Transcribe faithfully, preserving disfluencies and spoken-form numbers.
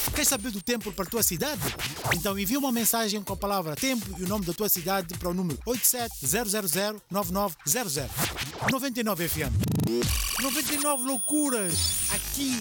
Quer saber do tempo para a tua cidade? Então envia uma mensagem com a palavra tempo e o nome da tua cidade para o número oito sete zero zero zero nove nove zero zero. noventa e nove F M. noventa e nove loucuras. Aqui